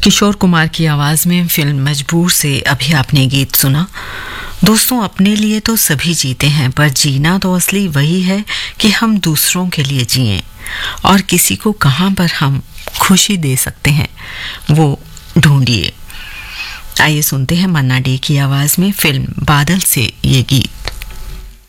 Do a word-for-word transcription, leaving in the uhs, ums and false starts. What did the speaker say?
किशोर कुमार की आवाज में फिल्म मजबूर से अभी आपने गीत सुना। दोस्तों, अपने लिए तो सभी जीते हैं, पर जीना तो असली वही है कि हम दूसरों के लिए जिएं। और किसी को कहां पर हम खुशी दे सकते हैं, वो ढूंढिए। आइए सुनते हैं मन्ना डे की आवाज में फिल्म बादल से ये गीत।